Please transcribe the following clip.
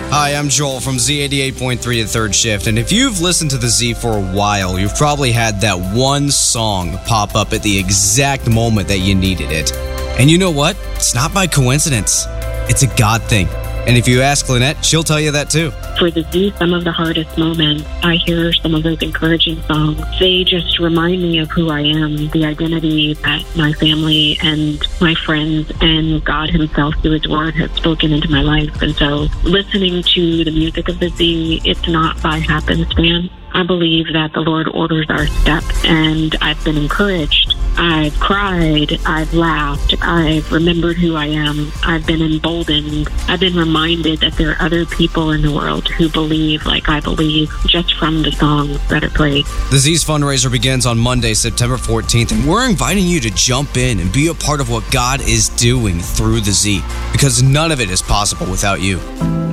Hi, I'm Joel from Z88.3 The Third Shift, and if you've listened to the Z for a while, you've probably had that one song pop up at the exact moment that you needed it. And you know what? It's not by coincidence. It's a God thing. And if you ask Lynette, she'll tell you that too. For the Z, some of the hardest moments, I hear some of those encouraging songs. They just remind me of who I am, the identity that my family and my friends and God himself through his word has spoken into my life. And so listening to the music of the Z, it's not by happenstance. I believe that the Lord orders our steps, and I've been encouraged. I've cried, I've laughed, I've remembered who I am, I've been emboldened, I've been reminded that there are other people in the world who believe like I believe just from the songs that are played. The Z's fundraiser begins on Monday, September 14th, and we're inviting you to jump in and be a part of what God is doing through the Z, because none of it is possible without you.